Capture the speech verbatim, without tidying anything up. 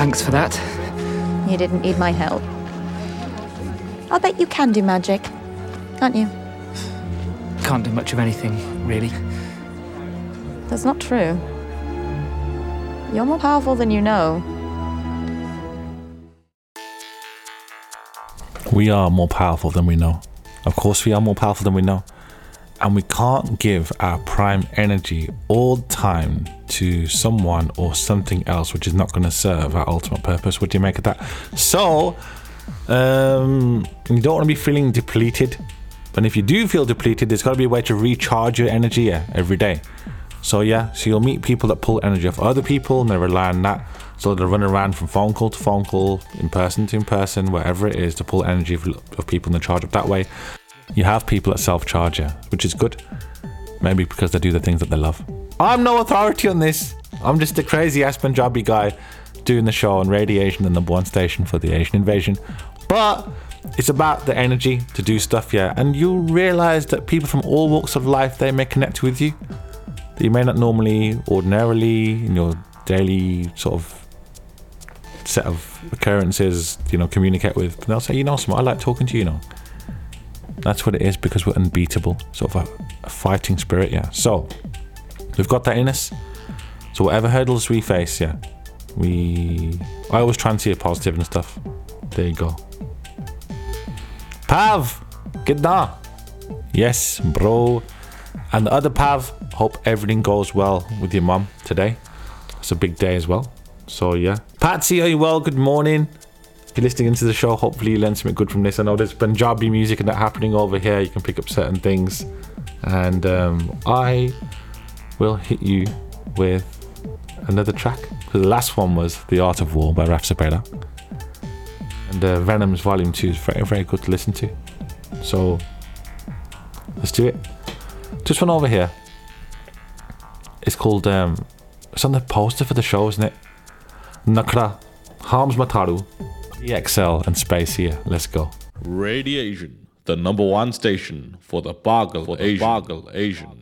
Thanks for that. You didn't need my help. I'll bet you can do magic, can't you? Can't do much of anything, really. That's not true. You're more powerful than you know. We are more powerful than we know. Of course we are more powerful than we know. And we can't give our prime energy all the time to someone or something else which is not going to serve our ultimate purpose. What do you make of that? So, um, you don't want to be feeling depleted. But if you do feel depleted, there's got to be a way to recharge your energy yeah, every day. So yeah, so you'll meet people that pull energy off other people and they rely on that. So they'll run around from phone call to phone call, in person to in person, wherever it is, to pull energy of, of people and charge up that way. You have people that self-charge you, which is good. Maybe because they do the things that they love. I'm no authority on this. I'm just a crazy ass Punjabi guy doing the show on Radiation, the number one station for the Asian invasion. But it's about the energy to do stuff, yeah. And you'll realise that people from all walks of life, they may connect with you. That you may not normally, ordinarily, in your daily sort of set of occurrences, you know, communicate with. But they'll say, you know, something, I like talking to you, you know. That's what it is, because we're unbeatable. Sort of a, a fighting spirit, yeah. So, we've got that in us. So whatever hurdles we face, yeah, we... I always try and see a positive and stuff. There you go. Pav! Gidna! Yes, bro. And the other Pav, hope everything goes well with your mum today. It's a big day as well. So, yeah. Patsy, are you well? Good morning. If you're listening into the show, hopefully you learn something good from this. I know there's Punjabi music and that happening over here. You can pick up certain things. And um, I will hit you with another track. So the last one was The Art of War by Raf Cepeda. And uh, Venom's Volume two is very, very good to listen to. So, let's do it. Just one over here. It's called, um, it's on the poster for the show, isn't it? Nakra, Harms Mataru. E X L and Space here. Let's go. Radiation, the number one station for the Bargle Asian. Bargle Asian.